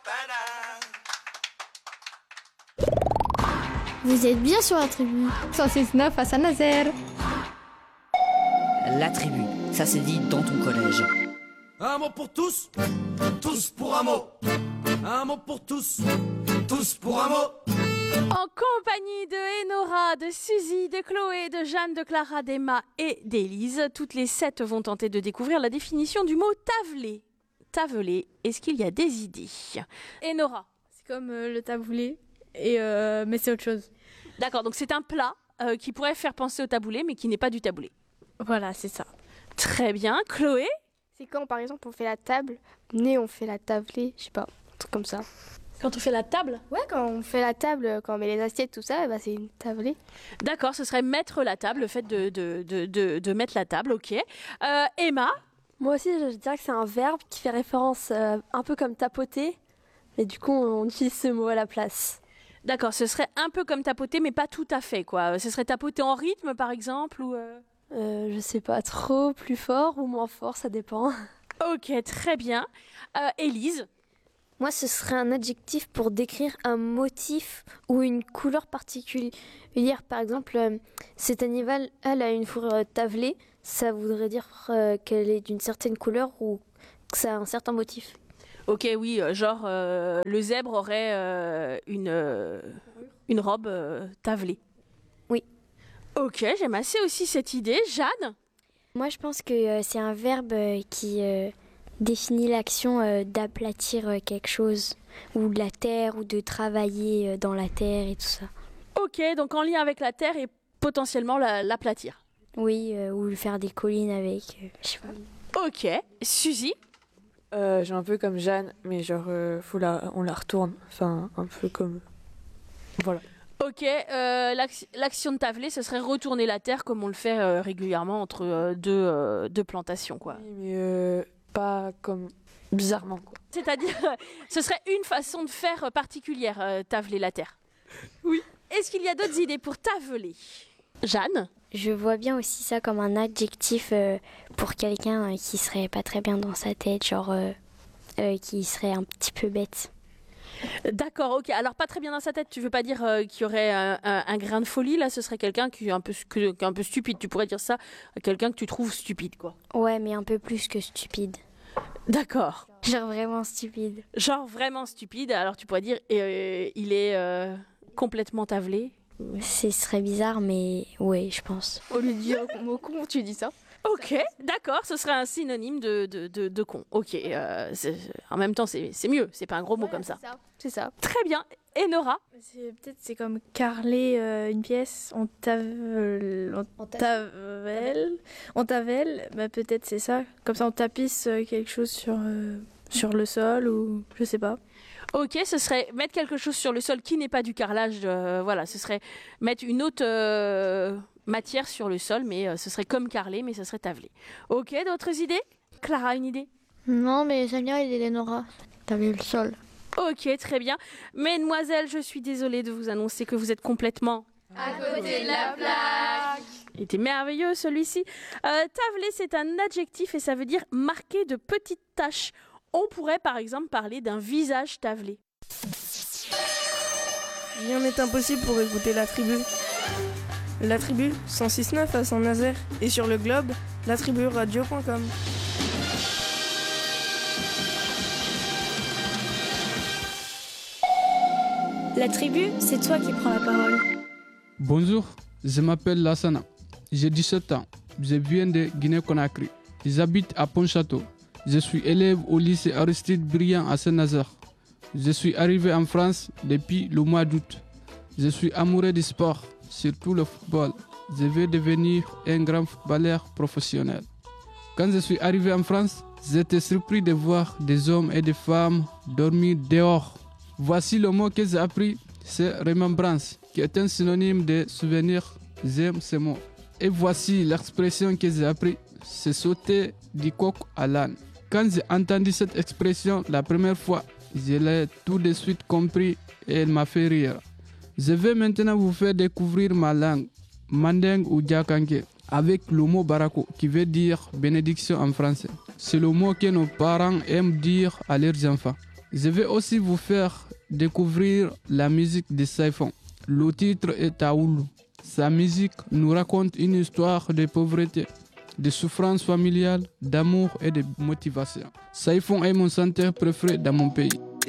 Vous êtes bien sur la tribu 106.9 à Saint-Nazaire. La tribu, ça se dit dans ton collège. Un mot pour tous, tous pour un mot. Un mot pour tous, tous pour un mot. En compagnie de Enora, de Suzy, de Chloé, de Jeanne, de Clara, d'Emma et d'Élise, toutes les 7 vont tenter de découvrir la définition du mot tavelé. Tavelé, est-ce qu'il y a des idées? Enora. C'est comme le taboulé, mais c'est autre chose. D'accord, donc c'est un plat qui pourrait faire penser au taboulé, mais qui n'est pas du taboulé. Voilà, c'est ça. Très bien. Chloé? C'est quand, par exemple, on fait la table, nous, on fait la tablée, je sais pas, un truc comme ça. Quand on fait la table? Ouais, quand on fait la table, quand on met les assiettes, tout ça, bah, c'est une tablée. D'accord, ce serait mettre la table, le fait de mettre la table, ok. Emma? Moi aussi, je dirais que c'est un verbe qui fait référence un peu comme tapoter, mais du coup, on utilise ce mot à la place. D'accord, ce serait un peu comme tapoter, mais pas tout à fait, quoi. Ce serait tapoter en rythme, par exemple, ou... Je sais pas, trop, plus fort ou moins fort, ça dépend. Ok, très bien. Élise? Moi, ce serait un adjectif pour décrire un motif ou une couleur particulière. Par exemple, cet animal a une fourrure tavelée. Ça voudrait dire qu'elle est d'une certaine couleur ou que ça a un certain motif. Ok, oui, genre le zèbre aurait une robe tavelée. Oui. Ok, j'aime assez aussi cette idée. Jeanne? Moi, je pense que c'est un verbe qui définit l'action d'aplatir quelque chose, ou de la terre, ou de travailler dans la terre et tout ça. Ok, donc en lien avec la terre et potentiellement l'aplatir. Oui, ou faire des collines avec, je sais pas. Ok, Suzy? J'ai un peu comme Jeanne, mais genre, on la retourne, enfin, un peu comme... Voilà. Ok, l'action de taveler, ce serait retourner la terre comme on le fait régulièrement entre deux plantations, quoi. Oui, mais pas comme bizarrement, quoi. C'est-à-dire, ce serait une façon de faire particulière, taveler la terre. Oui. Est-ce qu'il y a d'autres idées pour taveler? Jeanne? Je vois bien aussi ça comme un adjectif pour quelqu'un qui serait pas très bien dans sa tête, genre qui serait un petit peu bête. D'accord, ok. Alors pas très bien dans sa tête, tu veux pas dire qu'il y aurait un grain de folie, là, ce serait quelqu'un qui est un peu stupide, tu pourrais dire ça à quelqu'un que tu trouves stupide, quoi. Ouais, mais un peu plus que stupide. D'accord. Genre vraiment stupide. Genre vraiment stupide, alors tu pourrais dire il est complètement tavelé. Ce serait bizarre, mais ouais, je pense. Au lieu de dire mot con, tu dis ça. Ok, d'accord, ce serait un synonyme de con. Ok, en même temps, c'est mieux, c'est pas un gros mot comme ça. C'est ça. Très bien. Enora? Peut-être c'est comme carreler une pièce, on tavelle, bah, peut-être c'est ça. Comme ça on tapisse quelque chose sur le sol ou je sais pas. Ok, ce serait mettre quelque chose sur le sol qui n'est pas du carrelage. Voilà, ce serait mettre une autre matière sur le sol, mais ce serait comme carrelé, mais ce serait tavelé. Ok, d'autres idées? Clara, une idée? Non, mais j'aime bien Eleonora. Taver le sol. Ok, très bien. Mesdemoiselles, je suis désolée de vous annoncer que vous êtes complètement... À côté de la plaque. Il était merveilleux celui-ci. Tavelé, c'est un adjectif et ça veut dire marqué de petites taches. On pourrait par exemple parler d'un visage tavelé. Rien n'est impossible pour écouter la tribu. La tribu 106.9 à Saint-Nazaire et sur le globe, latriburadio.com. La tribu, c'est toi qui prends la parole. Bonjour, je m'appelle Lassana. J'ai 17 ans. Je viens de Guinée-Conakry. J'habite à Pontchâteau. Je suis élève au lycée Aristide Briand à Saint-Nazaire. Je suis arrivé en France depuis le mois d'août. Je suis amoureux du sport, surtout le football. Je vais devenir un grand footballeur professionnel. Quand je suis arrivé en France, j'étais surpris de voir des hommes et des femmes dormir dehors. Voici le mot que j'ai appris, c'est remembrance, qui est un synonyme de souvenir. J'aime ce mot. Et voici l'expression que j'ai appris, c'est sauter du coq à l'âne. Quand j'ai entendu cette expression la première fois, je l'ai tout de suite compris et elle m'a fait rire. Je vais maintenant vous faire découvrir ma langue, mandingue ou djakanké, avec le mot barako qui veut dire bénédiction en français. C'est le mot que nos parents aiment dire à leurs enfants. Je vais aussi vous faire découvrir la musique de Saifon. Le titre est Taoulou. Sa musique nous raconte une histoire de pauvreté, de souffrance familiale, d'amour et de motivation. Saifon est mon chanteur préféré dans mon pays.